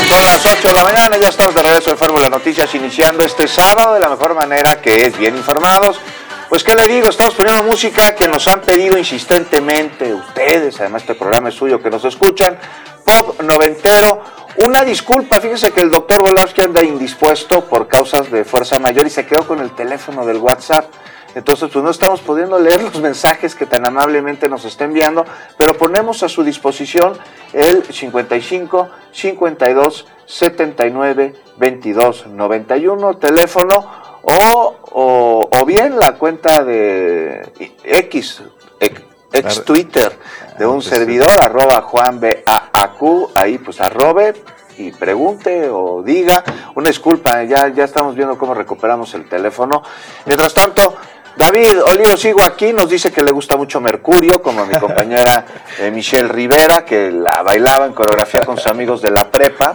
Son las 8 de la mañana, ya estamos de regreso de Fórmula Noticias, iniciando este sábado de la mejor manera, que es bien informados. Pues qué le digo, estamos poniendo música que nos han pedido insistentemente ustedes, además este programa es suyo, que nos escuchan, pop noventero. Una disculpa, fíjese que el doctor Volavsky anda indispuesto por causas de fuerza mayor y se quedó con el teléfono del WhatsApp. Entonces, pues no estamos pudiendo leer los mensajes que tan amablemente nos está enviando, pero ponemos a su disposición el 55 52 79 22 91 teléfono o bien la cuenta de ex Twitter de un servidor, @JuanBAAQ, ahí pues arrobe y pregunte o diga. Una disculpa, ya estamos viendo cómo recuperamos el teléfono. Mientras tanto, David Olivo sigo aquí, nos dice que le gusta mucho Mercurio, como mi compañera Michelle Rivera, que la bailaba en coreografía con sus amigos de la prepa.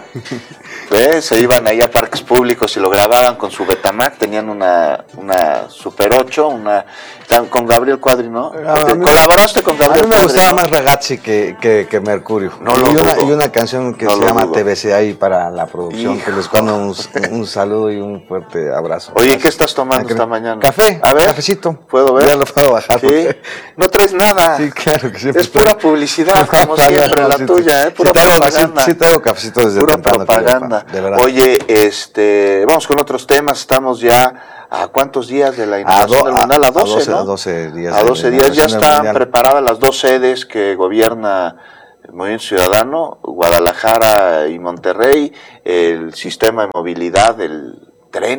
Se iban ahí a parques públicos y lo grababan con su Betamax, tenían una Super 8, con Gabriel Cuadri, ¿no? ¿Colaboraste con Gabriel Cuadri? A mí me gustaba más Ragazzi que Mercurio. Y una canción que se llama TBC ahí para la producción, que les mando un saludo y un fuerte abrazo. Oye, ¿qué estás tomando esta mañana? Café, a ver, cafecito. ¿Puedo ver? Ya lo puedo bajar. ¿Sí? No traes nada. Sí, claro que siempre. Es pura publicidad, como siempre, la tuya, pura propaganda. Sí, traigo cafecito desde pura temprano. Propaganda. De verdad. Oye, vamos con otros temas. Estamos ya a ¿cuántos días de la inauguración del Mundial? A 12, ¿no? A 12 días. A 12 días ya están preparadas las dos sedes que gobierna el Movimiento Ciudadano, Guadalajara y Monterrey, el sistema de movilidad, el tren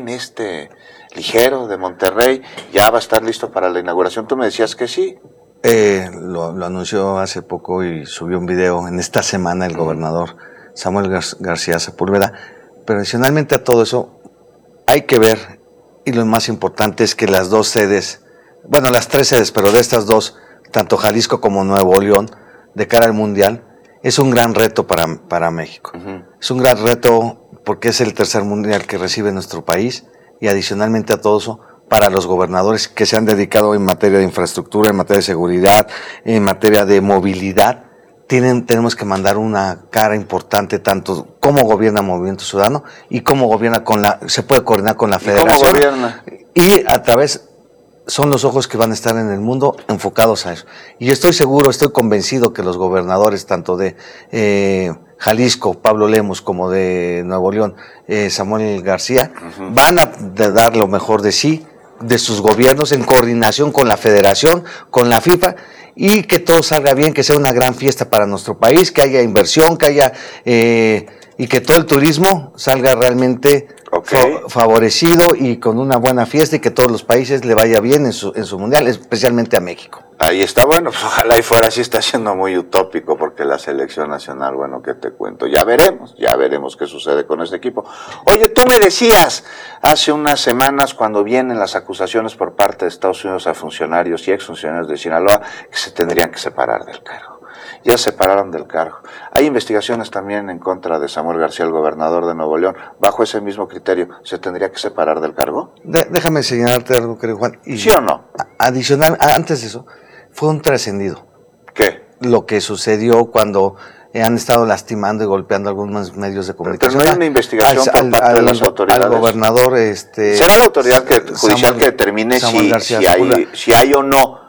ligero de Monterrey, ya va a estar listo para la inauguración. Tú me decías que sí. Lo anunció hace poco y subió un video en esta semana el gobernador Samuel García Sepúlveda. Pero adicionalmente a todo eso, hay que ver, y lo más importante es que las dos sedes, bueno, las tres sedes, pero de estas dos, tanto Jalisco como Nuevo León, de cara al Mundial, es un gran reto para México. Uh-huh. Es un gran reto porque es el tercer Mundial que recibe nuestro país, y adicionalmente a todo eso, para los gobernadores que se han dedicado en materia de infraestructura, en materia de seguridad, en materia de movilidad, tenemos que mandar una cara importante, tanto cómo gobierna Movimiento Ciudadano y cómo gobierna se puede coordinar con la Federación. ¿Cómo gobierna? Y a través, son los ojos que van a estar en el mundo enfocados a eso. Y estoy convencido que los gobernadores, tanto de Jalisco, Pablo Lemos, como de Nuevo León, Samuel García, uh-huh, van a dar lo mejor de sí, de sus gobiernos, en coordinación con la Federación, con la FIFA, y que todo salga bien, que sea una gran fiesta para nuestro país, que haya inversión, que haya y que todo el turismo salga realmente favorecido y con una buena fiesta, y que todos los países le vaya bien en su mundial, especialmente a México. Ahí está, bueno, pues ojalá y fuera así. Está siendo muy utópico porque la selección nacional, bueno, ¿qué te cuento? Ya veremos qué sucede con este equipo. Oye, tú me decías hace unas semanas, cuando vienen las acusaciones por parte de Estados Unidos a funcionarios y exfuncionarios de Sinaloa, que se tendrían que separar del cargo. Ya se separaron del cargo. Hay investigaciones también en contra de Samuel García, el gobernador de Nuevo León. Bajo ese mismo criterio, ¿se tendría que separar del cargo? Déjame señalarte algo, querido Juan. ¿Sí o no? Adicional, antes de eso, fue un trascendido. ¿Qué? Lo que sucedió cuando han estado lastimando y golpeando algunos medios de comunicación. Pero no hay una investigación por parte de las autoridades. Al gobernador, será la autoridad judicial que determine si hay o no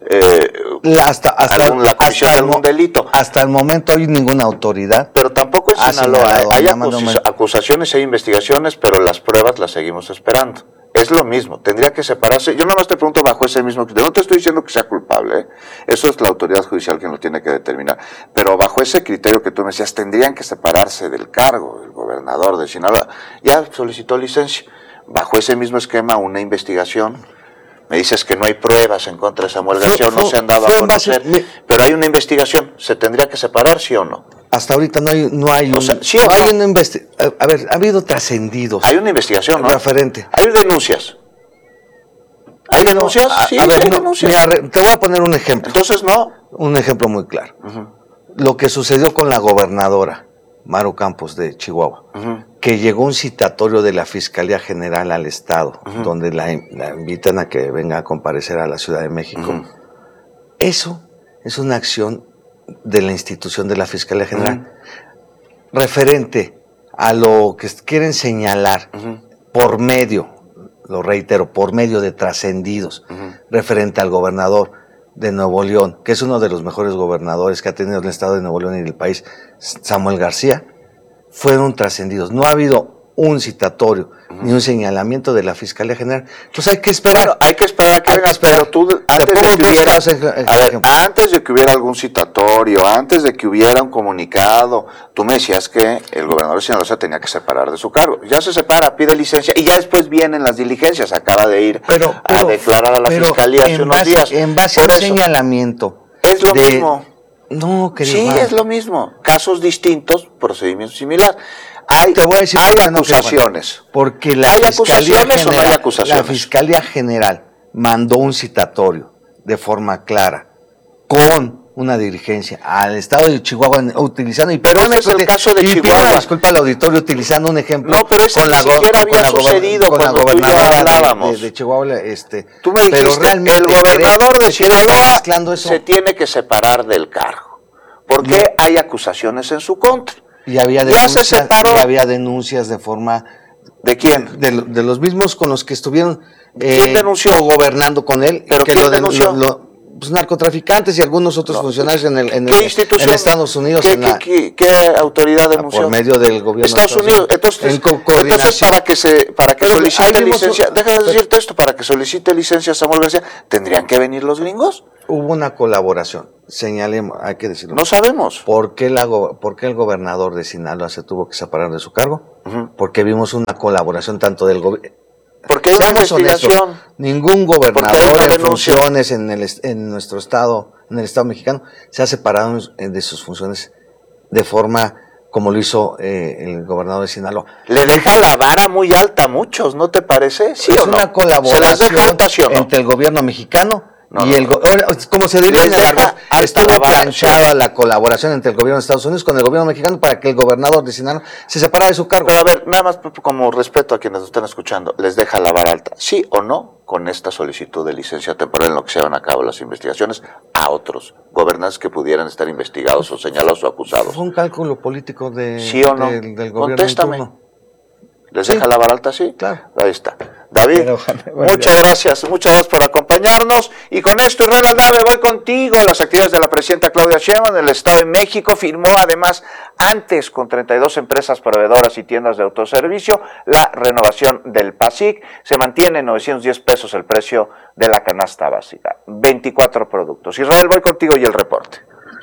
la comisión de algún delito. Hasta el momento hay ninguna autoridad. Pero tampoco es Sinaloa. Hay acusaciones, hay investigaciones, pero las pruebas las seguimos esperando. Es lo mismo, tendría que separarse. Yo nada más te pregunto bajo ese mismo criterio. No te estoy diciendo que sea culpable, ¿eh? Eso es la autoridad judicial quien lo tiene que determinar. Pero bajo ese criterio que tú me decías, tendrían que separarse del cargo. El gobernador de Sinaloa ya solicitó licencia. Bajo ese mismo esquema, una investigación. Me dices que no hay pruebas en contra de Samuel García, no se han dado a conocer, pero hay una investigación. ¿Se tendría que separar, sí o no? Hasta ahorita no hay una investigación. A ver, ha habido trascendidos. Hay una investigación, ¿no? Referente. Hay denuncias. ¿Hay denuncias? Sí, a ver, hay denuncias. Mira, te voy a poner un ejemplo. Entonces, no. Un ejemplo muy claro. Uh-huh. Lo que sucedió con la gobernadora Maru Campos de Chihuahua, uh-huh, que llegó un citatorio de la Fiscalía General al Estado, uh-huh, donde la invitan a que venga a comparecer a la Ciudad de México. Uh-huh. Eso es una acción de la institución de la Fiscalía General, uh-huh, referente a lo que quieren señalar por medio, lo reitero, por medio de trascendidos referente al gobernador de Nuevo León, que es uno de los mejores gobernadores que ha tenido el estado de Nuevo León y el país, Samuel García, fueron trascendidos. No ha habido un citatorio ni un señalamiento de la Fiscalía General. Entonces hay que esperar. Bueno, hay que esperar a que vengan, pero tú antes de que hubiera algún citatorio, antes de que hubiera un comunicado, tú me decías que el gobernador de Sinaloa se tenía que separar de su cargo. Ya se separa, pide licencia y ya después vienen las diligencias. Acaba de ir a declarar a la Fiscalía hace unos días. En base a un señalamiento. Es lo mismo. No, querido. Sí, es lo mismo. Casos distintos, procedimiento similar. Te voy a decir hay acusaciones. Porque ¿Hay acusaciones o no hay acusaciones? La Fiscalía General mandó un citatorio de forma clara con una dirigencia al estado de Chihuahua utilizando pero ese es el caso de Chihuahua. Disculpa al auditorio utilizando un ejemplo. No, pero ese ni siquiera había sucedido con la gobernadora de Chihuahua. Tú me dijiste, pero realmente el gobernador de Sinaloa se tiene que separar del cargo porque hay acusaciones en su contra. Y había denuncias de forma... ¿De quién? De los mismos con los que estuvieron gobernando con él. ¿Pero que quién denunció? Pues narcotraficantes y algunos otros funcionarios en Estados Unidos. ¿Qué autoridad denunció? Por medio del gobierno de Estados Unidos. Entonces para que solicite licencia, déjame decirte esto, para que solicite licencia Samuel García, ¿tendrían que venir los gringos? Hubo una colaboración, señalemos, hay que decirlo. No sabemos. ¿Por qué el gobernador de Sinaloa se tuvo que separar de su cargo? Porque vimos una colaboración tanto del gobierno. Porque hay una investigación. Ningún gobernador en funciones en nuestro estado, en el estado mexicano, se ha separado de sus funciones de forma como lo hizo el gobernador de Sinaloa. Le deja la vara muy alta a muchos, ¿no te parece? ¿Sí es o no? Una colaboración entre el gobierno mexicano como se diría en el argot, estuvo planchada la colaboración entre el gobierno de Estados Unidos con el gobierno mexicano para que el gobernador de Sinaloa se separara de su cargo. Pero a ver, nada más como respeto a quienes nos están escuchando, ¿les deja la vara alta? ¿Sí o no? Con esta solicitud de licencia temporal en lo que se llevan a cabo las investigaciones a otros gobernantes que pudieran estar investigados o señalados o acusados. Fue un cálculo político ¿sí o no? del gobierno. Contéstame. ¿Les deja la vara alta? Sí. Claro. Ahí está. David, muchas gracias por acompañarnos. Y con esto, Israel Aldana, voy contigo. Las actividades de la presidenta Claudia Sheinbaum en el Estado de México firmó además antes con 32 empresas proveedoras y tiendas de autoservicio la renovación del PASIC. Se mantiene en 910 pesos el precio de la canasta básica. 24 productos. Israel, voy contigo y el reporte.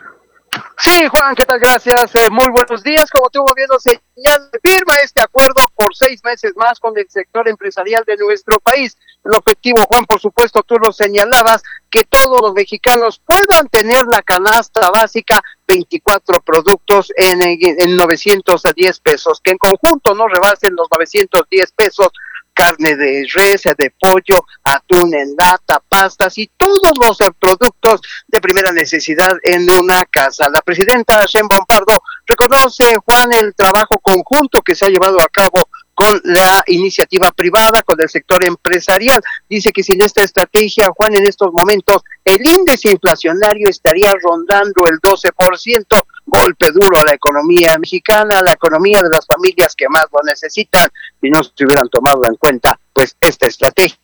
Sí, Juan, ¿qué tal? Gracias. Muy buenos días. Como tú bien lo señalas, firma este acuerdo por 6 meses más con el sector empresarial de nuestro país. El objetivo, Juan, por supuesto, tú lo señalabas, que todos los mexicanos puedan tener la canasta básica, 24 productos en 910 pesos, que en conjunto no rebasen los 910 pesos, carne de res, de pollo, atún en lata, pastas y todos los productos de primera necesidad en una casa. La presidenta Sheinbaum Pardo reconoce, Juan, el trabajo conjunto que se ha llevado a cabo con la iniciativa privada, con el sector empresarial. Dice que sin esta estrategia, Juan, en estos momentos el índice inflacionario estaría rondando el 12%, golpe duro a la economía mexicana, a la economía de las familias que más lo necesitan, si no se hubieran tomado en cuenta, pues, esta estrategia,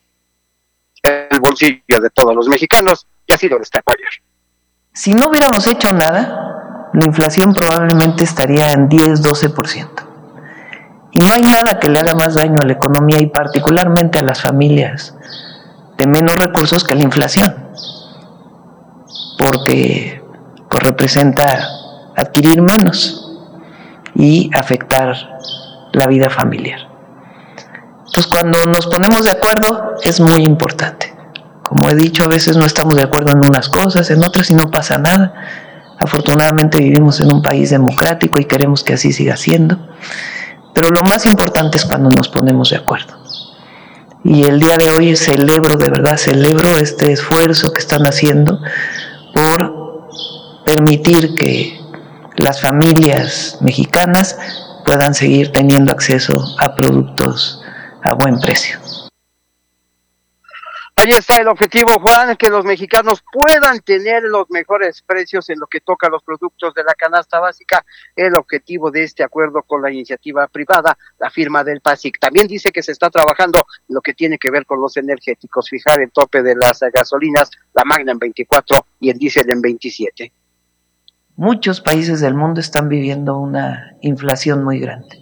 el bolsillo de todos los mexicanos, y así lo destacó ayer. Si no hubiéramos hecho nada, la inflación probablemente estaría en 10-12%. Y no hay nada que le haga más daño a la economía y particularmente a las familias de menos recursos que la inflación, porque pues representa adquirir menos y afectar la vida familiar. Entonces, cuando nos ponemos de acuerdo es muy importante. Como he dicho, a veces no estamos de acuerdo en unas cosas, en otras y no pasa nada. Afortunadamente vivimos en un país democrático y queremos que así siga siendo. Pero lo más importante es cuando nos ponemos de acuerdo. Y el día de hoy celebro este esfuerzo que están haciendo por permitir que las familias mexicanas puedan seguir teniendo acceso a productos a buen precio. Ahí está el objetivo, Juan, que los mexicanos puedan tener los mejores precios en lo que toca a los productos de la canasta básica, el objetivo de este acuerdo con la iniciativa privada, la firma del PASIC. También dice que se está trabajando en lo que tiene que ver con los energéticos, fijar el tope de las gasolinas, la Magna en 24 y el diésel en 27. Muchos países del mundo están viviendo una inflación muy grande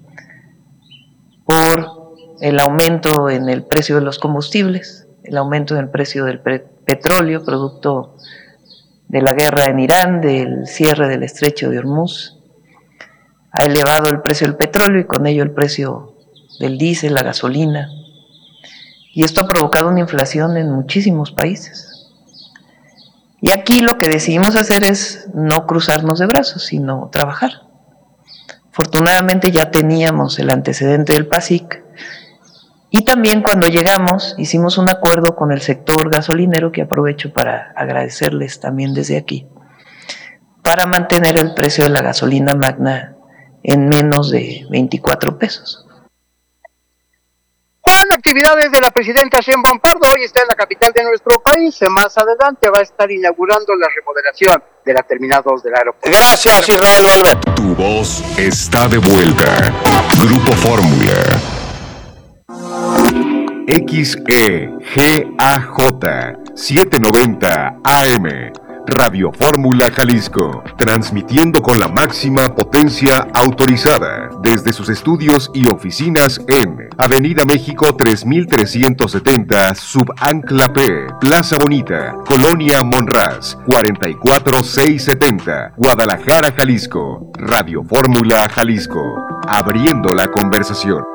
por el aumento en el precio de los combustibles, el aumento en el precio del petróleo, producto de la guerra en Irán, del cierre del estrecho de Hormuz, ha elevado el precio del petróleo y con ello el precio del diésel, la gasolina, y esto ha provocado una inflación en muchísimos países. Y aquí lo que decidimos hacer es no cruzarnos de brazos, sino trabajar. Afortunadamente ya teníamos el antecedente del PASIC, y también cuando llegamos hicimos un acuerdo con el sector gasolinero, que aprovecho para agradecerles también desde aquí, para mantener el precio de la gasolina Magna en menos de 24 pesos. Juan, actividades de la presidenta Sheinbaum Pardo, hoy está en la capital de nuestro país, más adelante va a estar inaugurando la remodelación de la Terminal 2 del aeropuerto. Gracias, Israel Valverde. Tu voz está de vuelta. Grupo Fórmula. XEGAJ 790 AM, Radio Fórmula Jalisco, transmitiendo con la máxima potencia autorizada desde sus estudios y oficinas en Avenida México 3370, Subancla P, Plaza Bonita, Colonia Monraz, 44670, Guadalajara, Jalisco. Radio Fórmula Jalisco, abriendo la conversación.